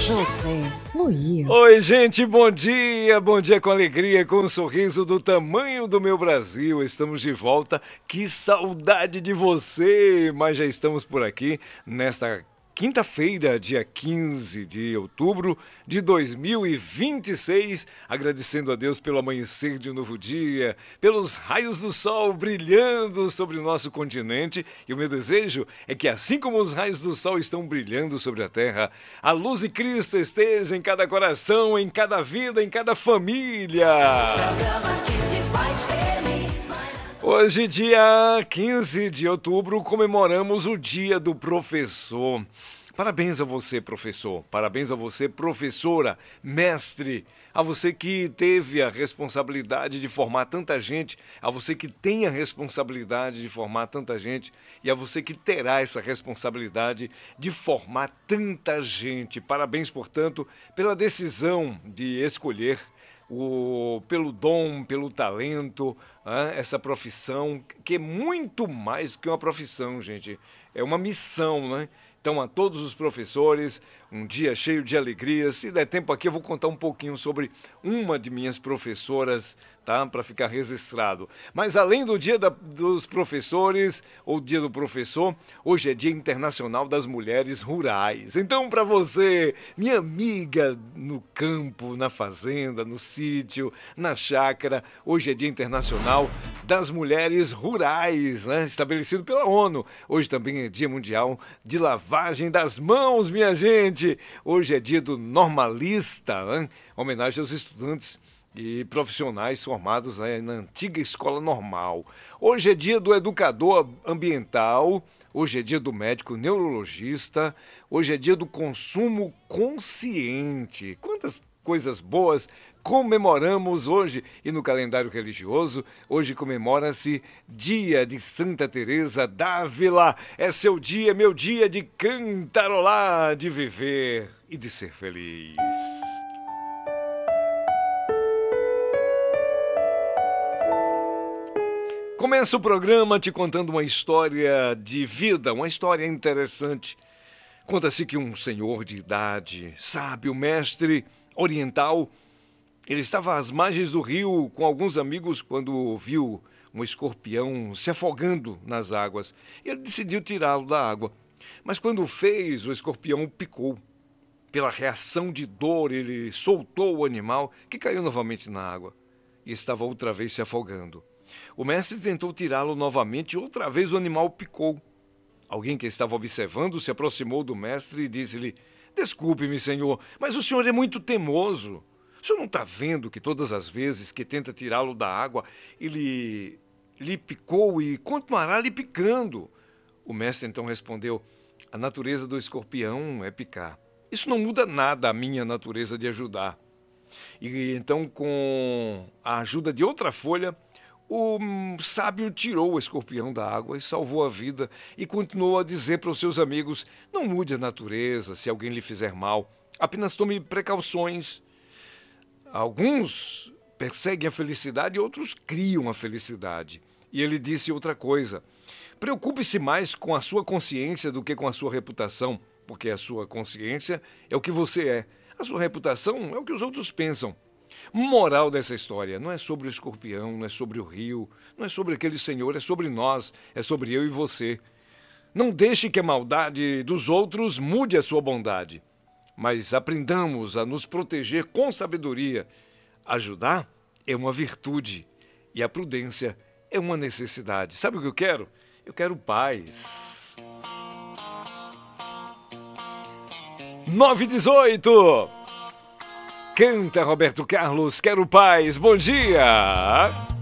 José Luiz. Oi, gente, bom dia com alegria, com um sorriso do tamanho do meu Brasil. Estamos de volta, que saudade de você, mas já estamos por aqui nesta quinta-feira, dia 15 de outubro de 2026, agradecendo a Deus pelo amanhecer de um novo dia, pelos raios do sol brilhando sobre o nosso continente, e o meu desejo é que, assim como os raios do sol estão brilhando sobre a terra, a luz de Cristo esteja em cada coração, em cada vida, em cada família. Hoje, dia 15 de outubro, comemoramos o Dia do Professor. Parabéns a você, professor. Parabéns a você, professora, mestre. A você que teve a responsabilidade de formar tanta gente. A você que tem a responsabilidade de formar tanta gente. E a você que terá essa responsabilidade de formar tanta gente. Parabéns, portanto, pela decisão de escolher pelo dom, pelo talento, essa profissão, que é muito mais que uma profissão, gente. É uma missão, né? Então, a todos os professores, um dia cheio de alegria. Se der tempo aqui, eu vou contar um pouquinho sobre uma de minhas professoras, tá? Para ficar registrado. Mas além do Dia dos Professores, ou Dia do Professor, hoje é Dia Internacional das Mulheres Rurais. Então, para você, minha amiga no campo, na fazenda, no sítio, na chácara, hoje é Dia Internacional das Mulheres Rurais, né? Estabelecido pela ONU. Hoje também é Dia Mundial de Lavagem das Mãos, minha gente. Hoje é Dia do Normalista, né? Homenagem aos estudantes e profissionais formados, né, na antiga escola normal. Hoje é Dia do Educador Ambiental. Hoje é Dia do Médico Neurologista. Hoje é Dia do Consumo Consciente. Quantas coisas boas comemoramos hoje. E no calendário religioso, hoje comemora-se Dia de Santa Teresa d'Ávila. É seu dia, meu dia de cantarolar, de viver e de ser feliz. Começa o programa te contando uma história de vida, uma história interessante. Conta-se que um senhor de idade, sábio, mestre oriental, ele estava às margens do rio com alguns amigos quando viu um escorpião se afogando nas águas. Ele decidiu tirá-lo da água, mas quando o fez, o escorpião o picou. Pela reação de dor, ele soltou o animal, que caiu novamente na água e estava outra vez se afogando. O mestre tentou tirá-lo novamente e outra vez o animal picou. Alguém que estava observando se aproximou do mestre e disse-lhe: "Desculpe-me, senhor, mas o senhor é muito teimoso. O senhor não está vendo que todas as vezes que tenta tirá-lo da água, ele lhe picou e continuará lhe picando?" O mestre então respondeu: "A natureza do escorpião é picar. Isso não muda nada a minha natureza de ajudar." E então, com a ajuda de outra folha, o sábio tirou o escorpião da água e salvou a vida, e continuou a dizer para os seus amigos: "Não mude a natureza se alguém lhe fizer mal. Apenas tome precauções. Alguns perseguem a felicidade e outros criam a felicidade." E ele disse outra coisa: "Preocupe-se mais com a sua consciência do que com a sua reputação, porque a sua consciência é o que você é. A sua reputação é o que os outros pensam." Moral dessa história: não é sobre o escorpião, não é sobre o rio, não é sobre aquele senhor, é sobre nós, é sobre eu e você. Não deixe que a maldade dos outros mude a sua bondade, mas aprendamos a nos proteger com sabedoria. Ajudar é uma virtude e a prudência é uma necessidade. Sabe o que eu quero? Eu quero paz. 9h18. Canta Roberto Carlos, quero paz, bom dia!